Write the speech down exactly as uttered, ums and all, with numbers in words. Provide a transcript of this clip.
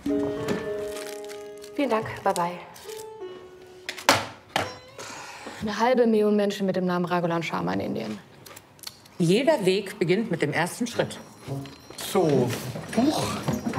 Vielen Dank. Bye-bye. Eine halbe Million Menschen mit dem Namen Raghulam Sharma in Indien. Jeder Weg beginnt mit dem ersten Schritt. So, Buch.